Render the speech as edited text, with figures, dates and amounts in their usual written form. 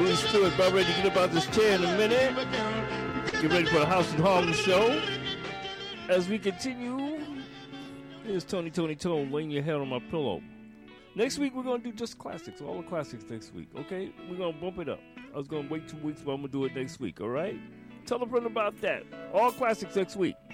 Holy Spirit, about ready to get up out this chair in a minute. Get ready for the House and Harlem show. As we continue, here's Tony Tone laying your head on my pillow. Next week, we're going to do just classics, all the classics next week, okay? We're going to bump it up. I was going to wait 2 weeks, but I'm going to do it next week, all right? Tell a friend about that. All classics next week.